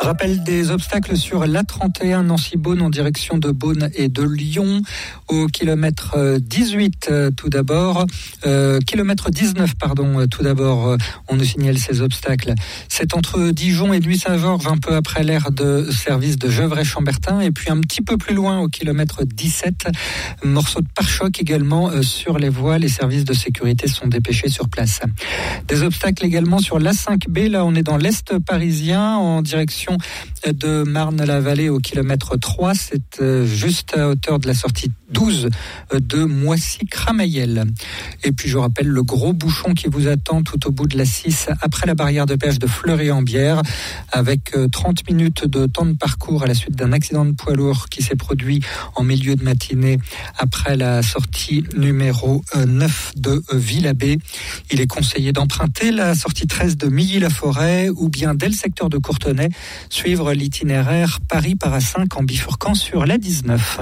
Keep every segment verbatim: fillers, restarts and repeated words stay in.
Rappel des obstacles sur l'A trente et un Nancy-Beaune en direction de Beaune et de Lyon. Au kilomètre dix-huit tout d'abord, euh, kilomètre dix-neuf pardon, tout d'abord, on nous signale ces obstacles. C'est entre Dijon et Nuit-Saint-Georges, un peu après l'aire de service de Gevrey-Chambertin, et puis un petit peu plus loin au kilomètre dix-sept, morceau de pare-choc également euh, sur les voies. Les services de sécurité sont dépêchés sur place. Des obstacles également sur l'A cinq B, là on est dans l'Est parisien en direction de Marne-la-Vallée au kilomètre trois, c'est euh, juste à hauteur de la sortie douze de Moissy-Cramayel. Et puis je rappelle le gros bouchon qui vous attend tout au bout de la six après la barrière de péage de Fleury-en-Bière, avec trente minutes de temps de parcours à la suite d'un accident de poids lourd qui s'est produit en milieu de matinée après la sortie numéro neuf de Villabé. Il est conseillé d'emprunter la sortie treize de Milly-la-Forêt ou bien dès le secteur de Courtenay, suivre l'itinéraire Paris-Paracinq en bifurquant sur la dix-neuf.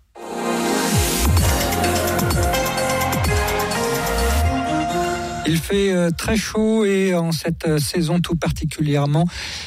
Il fait très chaud et en cette saison tout particulièrement,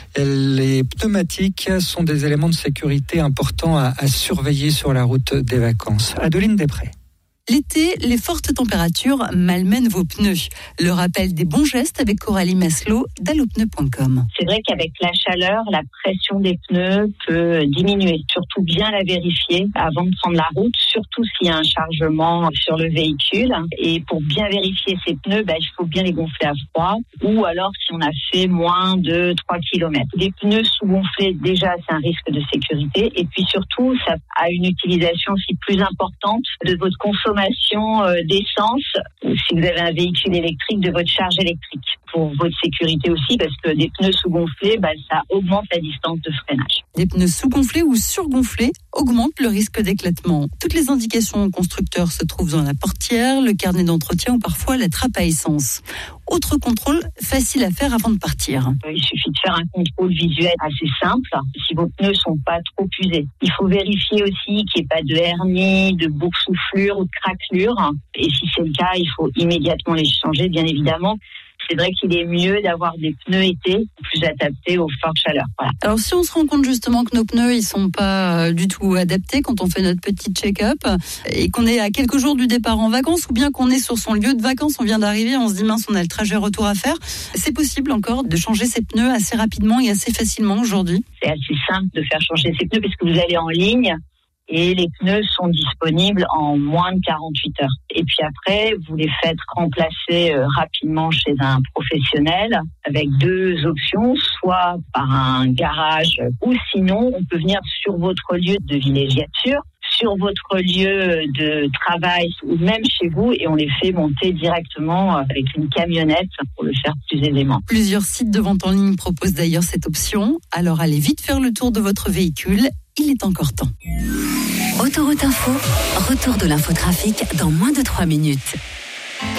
les pneumatiques sont des éléments de sécurité importants à, à surveiller sur la route des vacances. Adeline Després. L'été, les fortes températures malmènent vos pneus. Le rappel des bons gestes avec Coralie Maslow d'allopneu point com. C'est vrai qu'avec la chaleur, la pression des pneus peut diminuer. Surtout bien la vérifier avant de prendre la route, surtout s'il y a un chargement sur le véhicule. Et pour bien vérifier ces pneus, bah, il faut bien les gonfler à froid, ou alors si on a fait moins de trois kilomètres. Des pneus sous-gonflés, déjà, c'est un risque de sécurité. Et puis surtout, ça a une utilisation aussi plus importante de votre consommation d'essence, si vous avez un véhicule électrique, de votre charge électrique, pour votre sécurité aussi, parce que des pneus sous-gonflés, bah, ça augmente la distance de freinage. Des pneus sous-gonflés ou surgonflés augmentent le risque d'éclatement. Toutes les indications constructeurs se trouvent dans la portière, le carnet d'entretien ou parfois la trappe à essence. Autre contrôle facile à faire avant de partir. Il suffit de faire un contrôle visuel assez simple, si vos pneus sont pas trop usés. Il faut vérifier aussi qu'il n'y ait pas de hernie, de boursouflure ou de craquelure. Et si c'est le cas, il faut immédiatement les changer, bien évidemment. C'est vrai qu'il est mieux d'avoir des pneus été plus adaptés aux fortes chaleurs. Voilà. Alors si on se rend compte justement que nos pneus ils sont pas du tout adaptés quand on fait notre petit check-up et qu'on est à quelques jours du départ en vacances ou bien qu'on est sur son lieu de vacances, on vient d'arriver, on se dit mince, on a le trajet retour à faire, c'est possible encore de changer ses pneus assez rapidement et assez facilement aujourd'hui? C'est assez simple de faire changer ses pneus parce que vous allez en ligne et les pneus sont disponibles en moins de quarante-huit heures. Et puis après, vous les faites remplacer euh, rapidement chez un professionnel avec deux options, soit par un garage ou sinon on peut venir sur votre lieu de villégiature, sur votre lieu de travail ou même chez vous et on les fait monter directement avec une camionnette pour le faire plus aisément. Plusieurs sites de vente en ligne proposent d'ailleurs cette option, alors allez vite faire le tour de votre véhicule, il est encore temps. Autoroute Info, retour de l'infotrafic dans moins de trois minutes.